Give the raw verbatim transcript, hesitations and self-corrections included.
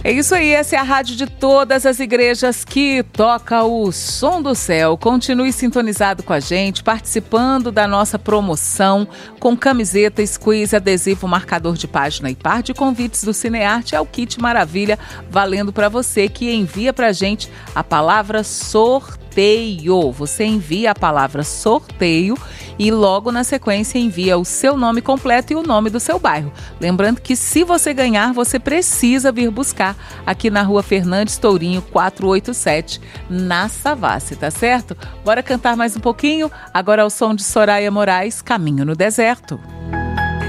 É isso aí, essa é a rádio de todas as igrejas que toca o som do céu. Continue sintonizado com a gente, participando da nossa promoção com camiseta, squeeze, adesivo, marcador de página e par de convites do Cinearte ao Kit Maravilha, valendo para você que envia pra gente a palavra sorteio. Você envia a palavra sorteio e logo na sequência envia o seu nome completo e o nome do seu bairro. Lembrando que se você ganhar, você precisa vir buscar aqui na rua Fernandes Tourinho, quatrocentos e oitenta e sete, na Savassi, tá certo? Bora cantar mais um pouquinho? Agora ao som de Soraya Moraes, Caminho no Deserto.